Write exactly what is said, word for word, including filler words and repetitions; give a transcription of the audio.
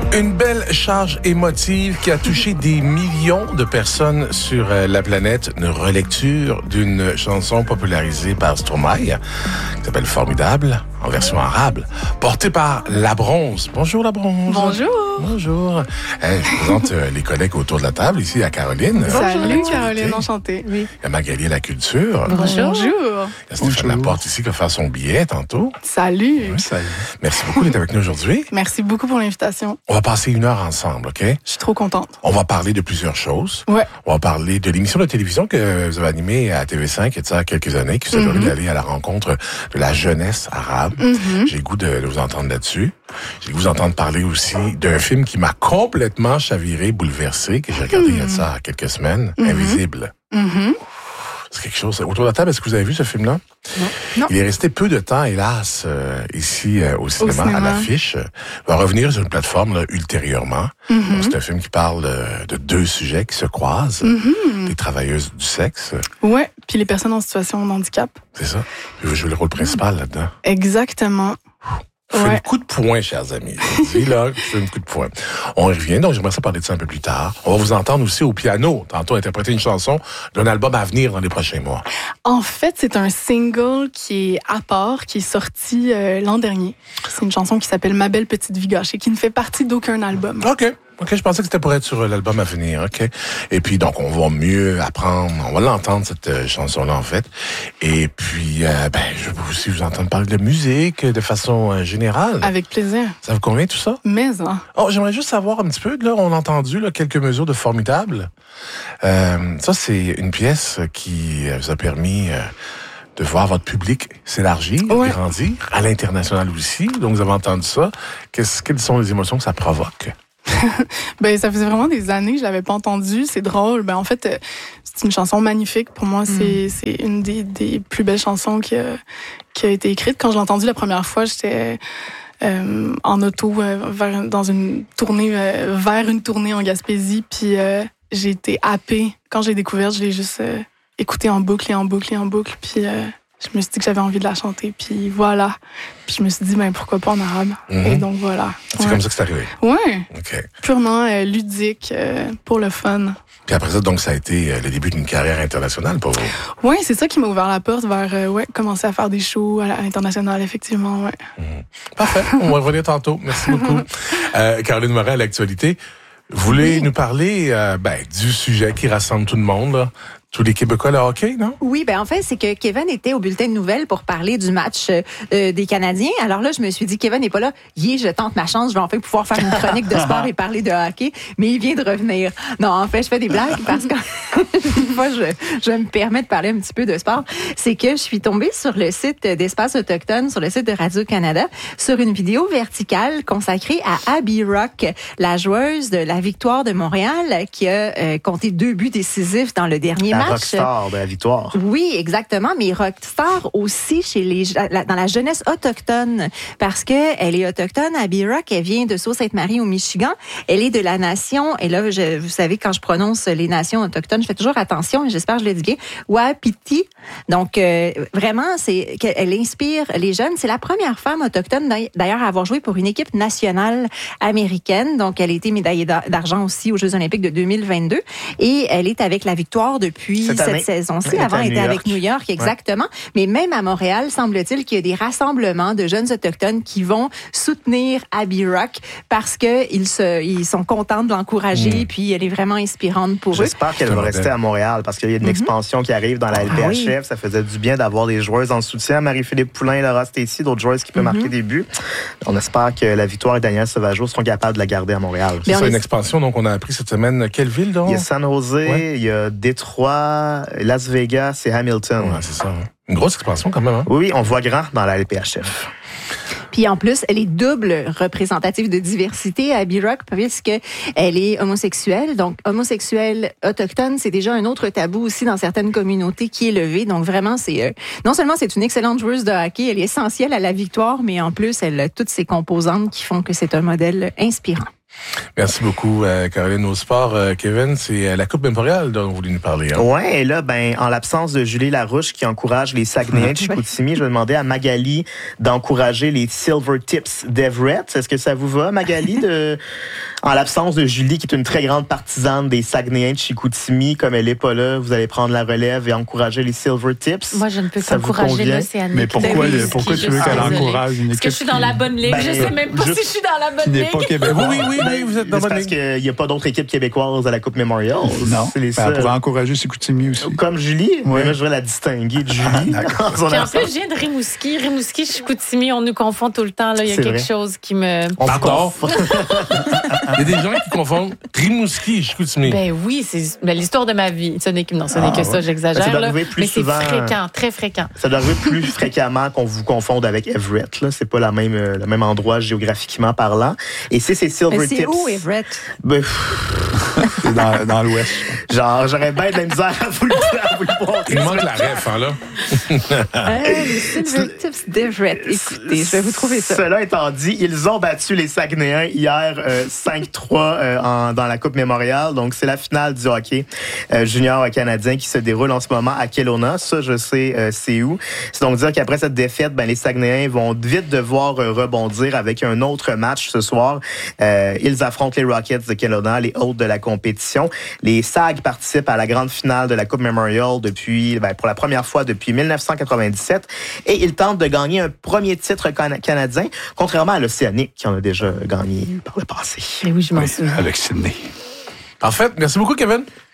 Une belle charge émotive qui a touché des millions de personnes sur la planète. Une relecture d'une chanson popularisée par Stromae, qui s'appelle Formidable, en version arabe, portée par La Bronze. Bonjour La Bronze. Bonjour. Bonjour. Hey, je présente euh, les collègues autour de la table. Ici, il y a Caroline. Salut Caroline, enchantée. Oui. Il y a Magali à la culture. Bonjour. Bonjour. Il y a Stéphane Laporte ici qui va faire son billet tantôt. Salut. Oui, salut. Merci beaucoup d'être avec nous aujourd'hui. Merci beaucoup pour l'invitation. On va passer une heure ensemble, OK? Je suis trop contente. On va parler de plusieurs choses. Ouais. On va parler de l'émission de télévision que vous avez animée à T V cinq il y a quelques années, qui s'appelle mm-hmm. d'aller à la rencontre de la jeunesse arabe. Mm-hmm. J'ai le goût de, de vous entendre là-dessus. J'ai le goût de vous entendre parler aussi d'un film qui m'a complètement chaviré, bouleversé, que j'ai regardé mm-hmm. il y a de ça quelques semaines, mm-hmm. Invisible. Mm-hmm. C'est quelque chose. Autour de la table, est-ce que vous avez vu ce film-là? Non. non. Il est resté peu de temps, hélas, euh, ici euh, au, cinéma, au cinéma, à l'affiche. Il va revenir sur une plateforme là, ultérieurement. Mm-hmm. Donc, c'est un film qui parle de, de deux sujets qui se croisent. Mm-hmm. Les travailleuses du sexe. Ouais, puis les personnes en situation de handicap. C'est ça. Vous jouez le rôle principal là-dedans. Exactement. C'est ouais. un coup de poing, chers amis. Je dis là, c'est un coup de poing. On y revient, donc j'aimerais ça parler de ça un peu plus tard. On va vous entendre aussi au piano, tantôt interpréter une chanson d'un album à venir dans les prochains mois. En fait, c'est un single qui est à part, qui est sorti euh, l'an dernier. C'est une chanson qui s'appelle Ma belle petite vie gâchée, qui ne fait partie d'aucun album. OK. OK, je pensais que c'était pour être sur l'album à venir, OK. Et puis, donc, on va mieux apprendre, on va l'entendre, cette euh, chanson-là, en fait. Et puis, euh, ben, je veux aussi vous entendre parler de musique de façon euh, générale. Avec plaisir. Ça vous convient, tout ça? Mais, hein. Oh, j'aimerais juste savoir un petit peu, là, on a entendu là, quelques mesures de Formidable. Euh, ça, c'est une pièce qui vous a permis... Euh, de voir votre public s'élargir, ouais. grandir, à l'international aussi. Donc, vous avez entendu ça. Qu'est-ce, quelles sont les émotions que ça provoque? Ben, ça faisait vraiment des années que je l'avais pas entendu. C'est drôle. Ben, en fait, c'est une chanson magnifique. Pour moi, c'est, mm. c'est une des, des plus belles chansons qui a, qui a été écrite. Quand je l'ai entendue la première fois, j'étais euh, en auto euh, vers, dans une tournée, euh, vers une tournée en Gaspésie. Puis, euh, j'ai été happée. Quand j'ai découvert, je l'ai juste euh, écoutée en boucle et en boucle et en boucle. Puis, euh, je me suis dit que j'avais envie de la chanter, puis voilà. Puis je me suis dit, ben pourquoi pas en arabe? Mm-hmm. Et donc voilà. C'est ouais. comme ça que c'est arrivé? Ouais. OK. Purement euh, ludique, euh, pour le fun. Puis après ça, donc, ça a été euh, le début d'une carrière internationale pour vous? Ouais, c'est ça qui m'a ouvert la porte vers, euh, ouais, commencer à faire des shows à l'international, effectivement, ouais. Mm-hmm. Parfait. On va revenir tantôt. Merci beaucoup. euh, Caroline Morin, à l'actualité. Vous voulez oui. nous parler euh, ben, du sujet qui rassemble tout le monde, là? Tous les Québécois, le hockey, non? Oui, ben en fait, c'est que Kevin était au bulletin de nouvelles pour parler du match euh, des Canadiens. Alors là, je me suis dit, Kevin n'est pas là. Yeah, je tente ma chance. Je vais enfin pouvoir faire une chronique de sport et parler de hockey. Mais il vient de revenir. Non, en fait, je fais des blagues parce que une fois, je, je me permets de parler un petit peu de sport. C'est que je suis tombée sur le site d'Espace Autochtone, sur le site de Radio-Canada, sur une vidéo verticale consacrée à Abby Rock, la joueuse de la Victoire de Montréal, qui a euh, compté deux buts décisifs dans le dernier match. La rockstar de la Victoire. Oui, exactement, mais rockstar aussi chez les dans la jeunesse autochtone, parce que elle est autochtone. Abby Rock, elle vient de Sault-Sainte-Marie au Michigan. Elle est de la nation, et là, je, vous savez, quand je prononce les nations autochtones, je fais toujours attention, et j'espère que je l'ai dit bien, Wapiti. Donc, euh, vraiment, c'est qu'elle inspire les jeunes. C'est la première femme autochtone, d'ailleurs, à avoir joué pour une équipe nationale américaine. Donc, elle a été médaillée d'argent aussi aux Jeux olympiques de deux mille vingt-deux, et elle est avec la Victoire depuis cette, cette saison-ci. Avant, elle était avec New York, exactement. Ouais. Mais même à Montréal, semble-t-il qu'il y a des rassemblements de jeunes autochtones qui vont soutenir Abby Rock parce qu'ils se, ils sont contents de l'encourager, mmh. puis elle est vraiment inspirante pour J'espère eux. J'espère qu'elle va rester à Montréal parce qu'il y a une mmh. expansion qui arrive dans la L P H F. Ah, oui. Ça faisait du bien d'avoir des joueuses en soutien. Marie-Philippe Poulin, Laura Stacey, d'autres joueuses qui peuvent mmh. marquer des buts. On espère que la Victoire et Daniel Sauvageau seront capables de la garder à Montréal. C'est ça, une expansion. Donc, on a appris cette semaine quelle ville, donc? Il y a San Jose, ouais. il y a Détroit, Las Vegas et Hamilton. Ouais, c'est ça. Hein. Une grosse expansion quand même. Hein? Oui, on voit grand dans la L P H F. Puis en plus, elle est double représentative de diversité à Abby Rock puisque elle est homosexuelle. Donc homosexuelle autochtone, c'est déjà un autre tabou aussi dans certaines communautés qui est levé. Donc vraiment, c'est euh, non seulement c'est une excellente joueuse de hockey, elle est essentielle à la victoire, mais en plus, elle a toutes ses composantes qui font que c'est un modèle inspirant. Merci beaucoup, euh, Caroline. Au sport, euh, Kevin, c'est euh, la Coupe Memorial dont vous voulez nous parler. Hein? Oui, et là, ben, en l'absence de Julie Larouche qui encourage les Saguenayens de Chicoutimi, je vais demander à Magali d'encourager les Silver Tips d'Everett. Est-ce que ça vous va, Magali, de... en l'absence de Julie, qui est une très grande partisane des Saguenayens de Chicoutimi, comme elle n'est pas là, vous allez prendre la relève et encourager les Silver Tips? Moi, je ne peux qu'encourager l'Océanique. Mais pourquoi, le, pourquoi tu veux qu'elle encourage une équipe? Est-ce que je suis dans la bonne ligue? Ben, je sais même pas si je suis dans la bonne ligue. Pas québécois. Oui, oui, oui, vous êtes dans la bonne parce ligue. qu'il n'y a pas d'autres équipes québécoises à la Coupe Memorial. Non, c'est les ben, elle pourrait encourager Chicoutimi aussi. Comme Julie, oui. Mais moi, je voudrais la distinguer de Julie. D'accord. Puis en plus, je viens de Rimouski. Rimouski, Chicoutimi, on nous confond tout le temps. Là. Il y a c'est quelque vrai. chose qui me... On Pardon? Il y a des gens qui confondent Rimouski et Chicoutimi. Ben oui, c'est ben, l'histoire de ma vie. Ce n'est que, non, ce n'est Ah, que ouais. ça, j'exagère. Ça doit là. arriver plus Mais c'est souvent. fréquent, très fréquent. Ça doit arriver plus fréquemment qu'on vous confonde avec Everett. Là. C'est pas la même, euh, le même endroit géographiquement parlant. Et c'est ces Silver Mais Tips. c'est où, Everett? Ben, C'est dans, dans l'Ouest. genre, j'aurais bien de la misère à vous le, à vous le montrer. Il manque la ref, hein, là. Euh, les Silver Tips d'Everett. Écoutez, je vais vous trouver ça. Cela étant dit, ils ont battu les Saguenayens hier euh, cinq trois euh, en, dans la Coupe Memorial. Donc, c'est la finale du hockey euh, junior canadien qui se déroule en ce moment à Kelowna. Ça, je sais euh, c'est où. C'est donc dire qu'après cette défaite, ben, les Saguenayens vont vite devoir euh, rebondir avec un autre match ce soir. Euh, ils affrontent les Rockets de Kelowna, les hôtes de la compétition. Les Sags participent à la grande finale de la Coupe Memorial depuis, ben, pour la première fois depuis dix-neuf cent quatre-vingt-dix-sept. Et ils tentent de gagner un premier titre can- canadien, contrairement à l'Océanique qui en a déjà gagné par le passé. Mais oui, je m'en Oui, souviens. avec Sydney. En fait, merci beaucoup, Kevin.